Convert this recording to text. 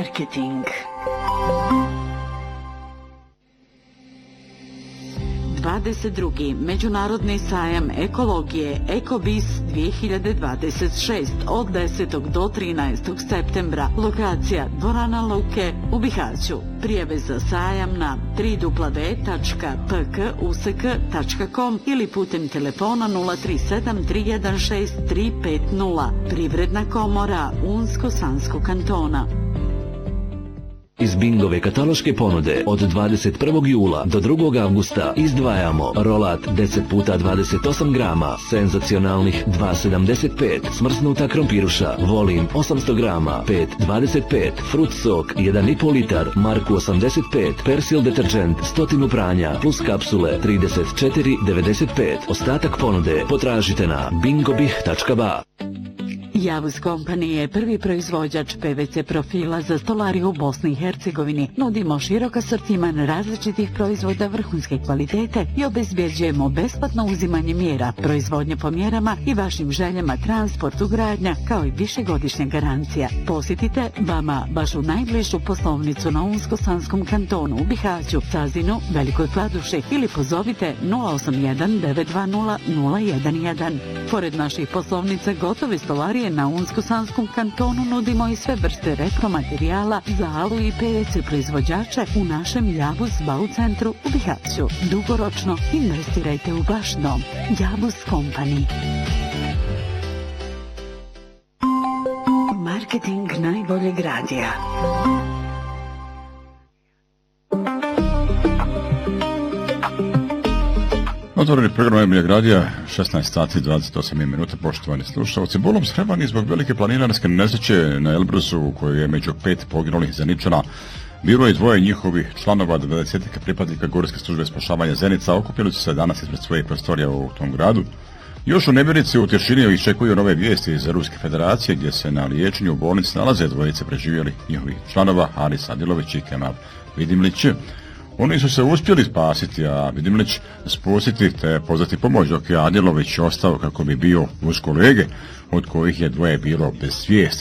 Marketing. 22. Međunarodni sajam ekologije EcoBis 2026 od 10. do 13. septembra. Lokacija Dvorana Luke u Bihaću. Prijave za sajam na www.pkusek.com ili putem telefona 037 316 350. Privredna komora Unsko-Sanskog kantona. Iz Bingove kataloške ponude od 21. jula do 2. avgusta izdvajamo rolat 10x28 grama, senzacionalnih 2,75, smrznuta krompiruša, volin 800 grama, 5,25, frut sok 1,5 litar, marku 85, persil deterđent 100 pranja, plus kapsule 34,95. Ostatak ponude potražite na bingobih.ba. Javuz Company je prvi proizvođač PVC profila za stolariju u Bosni i Hercegovini. Nudimo širok asortiman različitih proizvoda vrhunske kvalitete i obezbjeđujemo besplatno uzimanje mjera, proizvodnje po mjerama i vašim željama, transport, ugradnja, kao i višegodišnja garancija. Posjetite vama vašu najbližu poslovnicu na Unsko-Sanskom kantonu u Bihaću, Cazinu, Velikoj Kladuši ili pozovite 081 920 011. Pored naših poslovnica gotove stolarije na Unsko-Sanskom kantonu nudimo i sve vrste repromaterijala za alu i PVC proizvođače u našem Javuz Bau centru u Bihaću. Dugoročno investirajte u vaš dom. Javuz Company. Marketing najboljeg radija. Otvoreni program najboljeg radija, 16 sati 28 minuta, poštovani slušalci. Bolom srebani zbog velike planinarske nesreće na Elbrusu, u kojoj je među 5 poginulih Zeničana bilo i dvoje njihovih članova, 20 pripadnika Gorske službe spašavanja Zenica. Okupili su se danas ispred svojih prostorija u tom gradu. Još u nevjerici u tišini iščekuju nove vijesti iz Ruske federacije, gdje se na liječenju u bolnici nalaze dvojice preživjelih njihovih članova, Haris Adilović i Kemal Vidimlić. Oni su se uspjeli spasiti, a Vidimlić spustiti te pozvati pomoć, dok je Adilović ostao kako bi bio uz kolege, od kojih je dvoje bilo bez svijesti.